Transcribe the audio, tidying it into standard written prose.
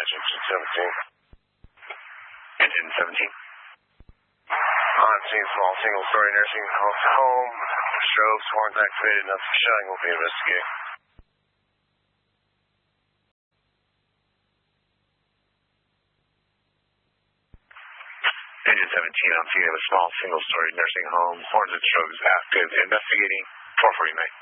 Engine 17. On scene, small single-story nursing home. Strobes, horns activated, nothing showing, will be investigating. Engine 17 on scene of a small single-story nursing home. Horns and strobes active, investigating. 449.